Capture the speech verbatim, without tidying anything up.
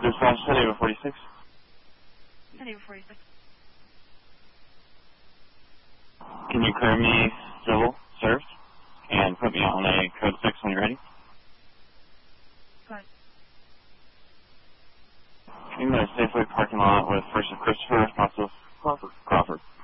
Dispatch, San Diego forty-six. San Diego forty-six. Can you clear me civil served and put me on a code six when you're ready? Go ahead. In the Safeway parking lot with First of Christopher, Crawford. Crawford.